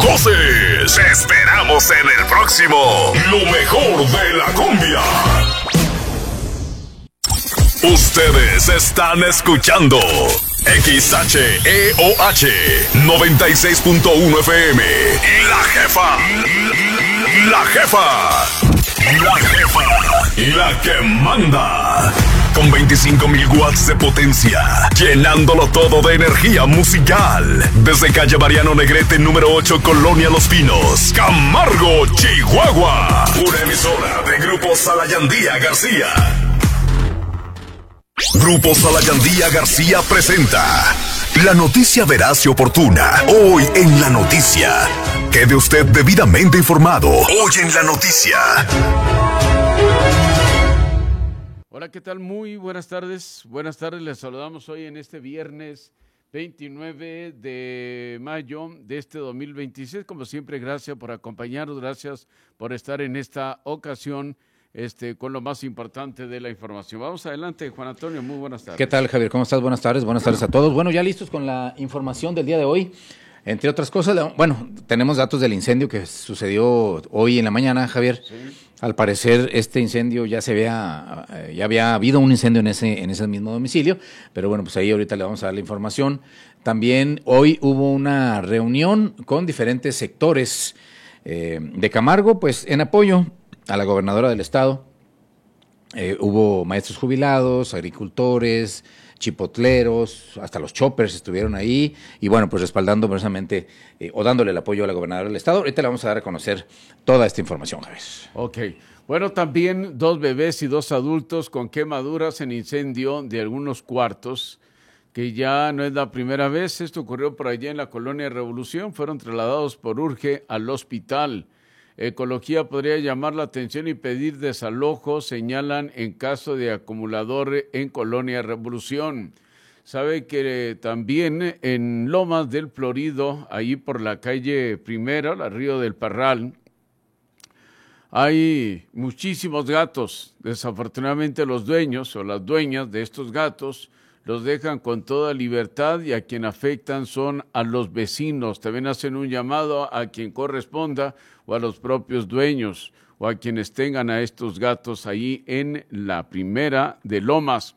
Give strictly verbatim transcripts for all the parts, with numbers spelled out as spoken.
goces. Te esperamos en el próximo Lo Mejor de la Cumbia. Ustedes están escuchando X H E O H noventa y seis punto uno F M. La Jefa. La Jefa. La Jefa. La que manda. Con veinticinco mil watts de potencia, llenándolo todo de energía musical. Desde calle Mariano Negrete, número ocho, Colonia Los Pinos, Camargo, Chihuahua. Una emisora de Grupo Salayandía García. Grupo Salayandía García presenta la noticia veraz y oportuna. Hoy en La Noticia. Quede usted debidamente informado. Hoy en La Noticia. Hola, ¿qué tal? Muy buenas tardes. Buenas tardes, les saludamos hoy en este viernes veintinueve de mayo de este dos mil veintiséis. Como siempre, gracias por acompañarnos, gracias por estar en esta ocasión este, con lo más importante de la información. Vamos adelante, Juan Antonio, muy buenas tardes. ¿Qué tal, Javier? ¿Cómo estás? Buenas tardes, buenas tardes a todos. Bueno, ya listos con la información del día de hoy. Entre otras cosas, bueno, tenemos datos del incendio que sucedió hoy en la mañana, Javier. Sí. Al parecer, este incendio ya se había, ya había habido un incendio en ese, en ese mismo domicilio, pero bueno, pues ahí ahorita le vamos a dar la información. También hoy hubo una reunión con diferentes sectores eh, de Camargo, pues en apoyo a la gobernadora del estado. Eh, hubo maestros jubilados, agricultores, chipotleros, hasta los choppers estuvieron ahí, y bueno, pues respaldando precisamente eh, o dándole el apoyo a la gobernadora del estado. Ahorita le vamos a dar a conocer toda esta información, Javier. Ok. Bueno, también dos bebés y dos adultos con quemaduras en incendio de algunos cuartos, que ya no es la primera vez. Esto ocurrió por allá en la Colonia Revolución. Fueron trasladados por urge al hospital. Ecología podría llamar la atención y pedir desalojo, señalan en caso de acumulador en Colonia Revolución. Sabe que también en Lomas del Florido, ahí por la calle Primera, la Río del Parral, hay muchísimos gatos. Desafortunadamente los dueños o las dueñas de estos gatos los dejan con toda libertad y a quien afectan son a los vecinos. También hacen un llamado a quien corresponda o a los propios dueños o a quienes tengan a estos gatos ahí en la Primera de Lomas.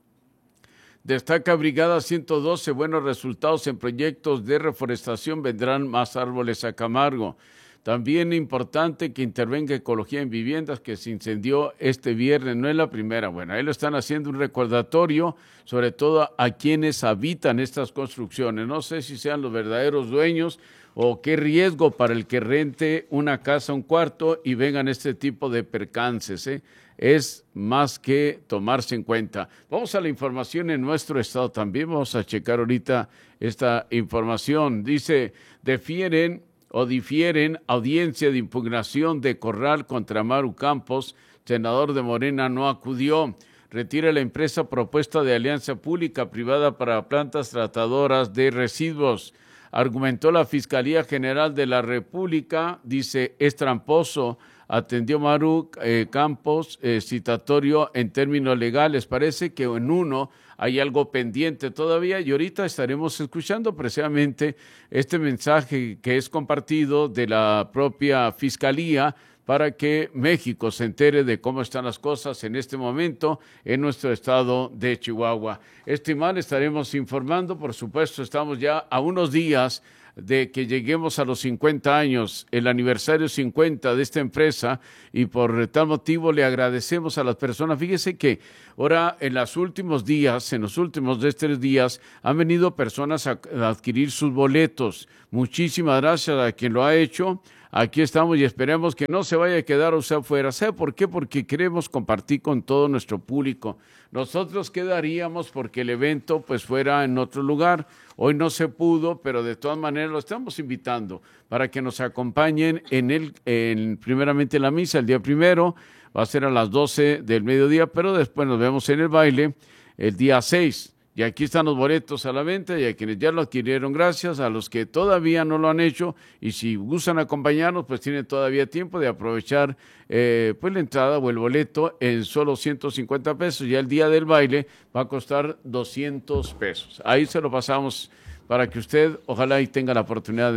Destaca Brigada ciento doce, buenos resultados en proyectos de reforestación, vendrán más árboles a Camargo. También importante que intervenga Ecología en Viviendas, que se incendió este viernes, no es la primera. Bueno, ahí lo están haciendo un recordatorio, sobre todo a quienes habitan estas construcciones. No sé si sean los verdaderos dueños o qué riesgo para el que rente una casa, un cuarto y vengan este tipo de percances, ¿eh? Es más que tomarse en cuenta. Vamos a la información en nuestro estado también. Vamos a checar ahorita esta información. Dice, defieren o difieren audiencia de impugnación de Corral contra Maru Campos. Senador de Morena no acudió. Retira la empresa propuesta de alianza pública-privada para plantas tratadoras de residuos. Argumentó la Fiscalía General de la República, dice, es tramposo. Atendió Maru eh, Campos, eh, citatorio en términos legales. Parece que en uno hay algo pendiente todavía y ahorita estaremos escuchando precisamente este mensaje que es compartido de la propia Fiscalía para que México se entere de cómo están las cosas en este momento en nuestro estado de Chihuahua. Estimado, estaremos informando, por supuesto, estamos ya a unos días de que lleguemos a los cincuenta años, el aniversario cincuenta de esta empresa, y por tal motivo le agradecemos a las personas. Fíjese que ahora en los últimos días, en los últimos de estos días, han venido personas a, a adquirir sus boletos. Muchísimas gracias a quien lo ha hecho. Aquí estamos y esperemos que no se vaya a quedar usted afuera. ¿Sabe por qué? Porque queremos compartir con todo nuestro público. Nosotros quedaríamos porque el evento pues fuera en otro lugar. Hoy no se pudo, pero de todas maneras lo estamos invitando para que nos acompañen en el, en, primeramente en la misa el día primero. Va a ser a las doce del mediodía, pero después nos vemos en el baile el día seis. Y aquí están los boletos a la venta y a quienes ya lo adquirieron, gracias. A los que todavía no lo han hecho y si gustan acompañarnos, pues tienen todavía tiempo de aprovechar eh, pues la entrada o el boleto en solo ciento cincuenta pesos. Ya el día del baile va a costar doscientos pesos. Ahí se lo pasamos para que usted ojalá y tenga la oportunidad de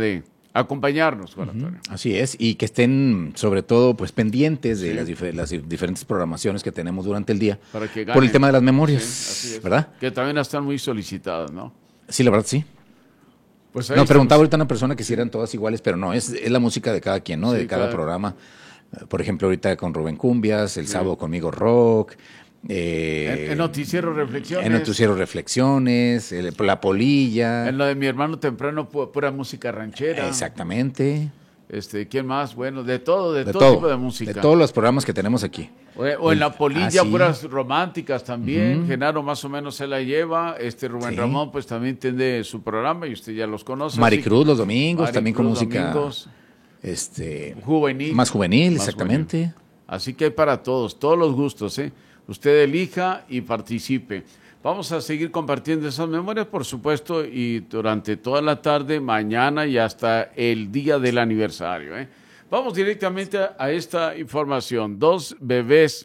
acompañarnos, Juan Antonio. Uh-huh. Así es, y que estén sobre todo pues pendientes de sí. las, dif- las diferentes programaciones que tenemos durante el día. Para que ganen. Por el tema de las memorias, sí, ¿verdad? Que también están muy solicitadas, ¿no? Sí, la verdad, sí. Pues no, preguntaba ahorita a una persona que si eran todas iguales, pero no, es, es la música de cada quien, ¿no? De sí, cada, cada programa. Por ejemplo, ahorita con Rubén Cumbias, el sí. sábado conmigo Rock. Eh, en, en Noticiero Reflexiones. En Noticiero Reflexiones, el, La Polilla. En lo de Mi Hermano Temprano, pu- pura música ranchera. Exactamente. Este, ¿quién más? Bueno, de todo, de, de todo, todo tipo de música. De todos los programas que tenemos aquí. O, o en La Polilla, ah, sí. puras románticas también. Uh-huh. Genaro más o menos se la lleva. Este Rubén sí. Ramón, pues también tiene su programa y usted ya los conoce. Maricruz los domingos, Maricruz, también con música domingos, este, juvenil. Más juvenil, más exactamente. Juvenil. Así que hay para todos, todos los gustos, ¿eh? Usted elija y participe. Vamos a seguir compartiendo esas memorias, por supuesto, y durante toda la tarde, mañana y hasta el día del aniversario, ¿eh? Vamos directamente a, a esta información. Dos bebés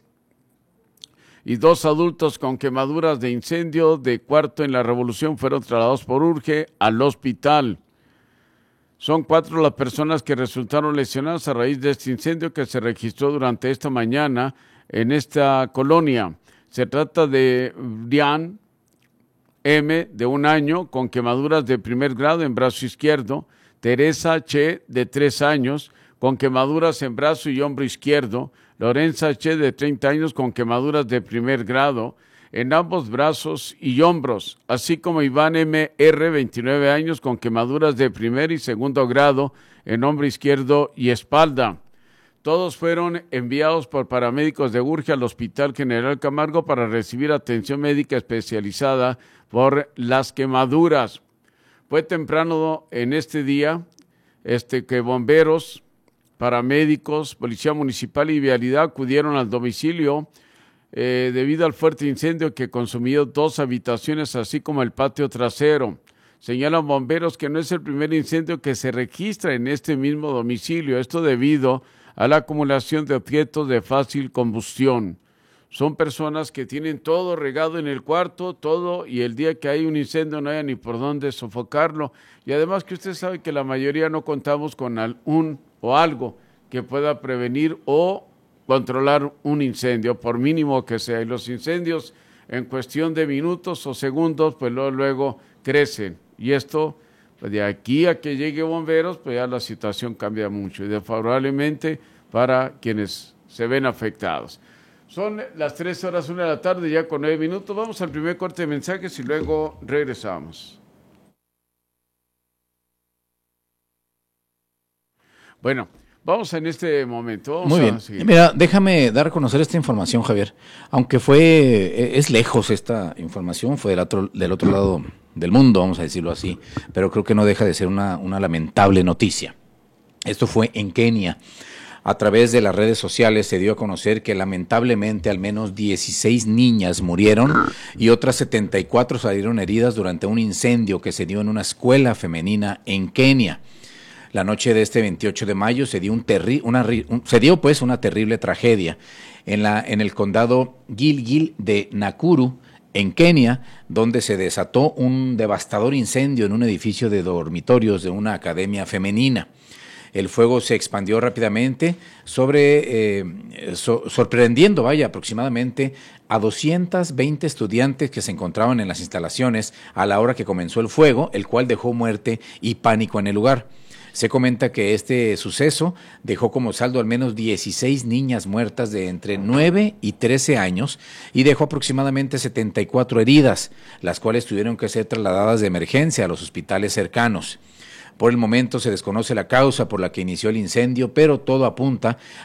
y dos adultos con quemaduras de incendio de cuarto en la Revolución fueron trasladados por urge al hospital. Son cuatro las personas que resultaron lesionadas a raíz de este incendio que se registró durante esta mañana en esta colonia. Se trata de Brian M., de un año, con quemaduras de primer grado en brazo izquierdo, Teresa Che, de tres años, con quemaduras en brazo y hombro izquierdo, Lorenza Che, de treinta años, con quemaduras de primer grado en ambos brazos y hombros, así como Iván M R, veintinueve años, con quemaduras de primer y segundo grado en hombro izquierdo y espalda. Todos fueron enviados por paramédicos de urge al Hospital General Camargo para recibir atención médica especializada por las quemaduras. Fue temprano en este día este, que bomberos, paramédicos, policía municipal y vialidad acudieron al domicilio eh, debido al fuerte incendio que consumió dos habitaciones, así como el patio trasero. Señalan bomberos que no es el primer incendio que se registra en este mismo domicilio, esto debido a la acumulación de objetos de fácil combustión. Son personas que tienen todo regado en el cuarto, todo, y el día que hay un incendio no hay ni por dónde sofocarlo. Y además que usted sabe que la mayoría no contamos con un o algo que pueda prevenir o controlar un incendio, por mínimo que sea. Y los incendios, en cuestión de minutos o segundos, pues luego, luego crecen. Y esto, pues de aquí a que llegue bomberos, pues ya la situación cambia mucho y desfavorablemente para quienes se ven afectados. Son las tres horas, una de la tarde, ya con nueve minutos. Vamos al primer corte de mensajes y luego regresamos. Bueno, vamos en este momento. Vamos Muy bien. Seguir. Mira, déjame dar a conocer esta información, Javier. Aunque fue, es lejos esta información, fue del otro, del otro lado del mundo, vamos a decirlo así, pero creo que no deja de ser una, una lamentable noticia. Esto fue en Kenia. A través de las redes sociales se dio a conocer que lamentablemente al menos dieciséis niñas murieron y otras setenta y cuatro salieron heridas durante un incendio que se dio en una escuela femenina en Kenia. La noche de este veintiocho de mayo se dio, un terri- una, un, se dio pues una terrible tragedia en, la, en el condado Gilgil de Nakuru, en Kenia, donde se desató un devastador incendio en un edificio de dormitorios de una academia femenina. El fuego se expandió rápidamente, sobre, eh, so, sorprendiendo, vaya, aproximadamente a doscientos veinte estudiantes que se encontraban en las instalaciones a la hora que comenzó el fuego, el cual dejó muerte y pánico en el lugar. Se comenta que este suceso dejó como saldo al menos dieciséis niñas muertas de entre nueve y trece años y dejó aproximadamente setenta y cuatro heridas, las cuales tuvieron que ser trasladadas de emergencia a los hospitales cercanos. Por el momento se desconoce la causa por la que inició el incendio, pero todo apunta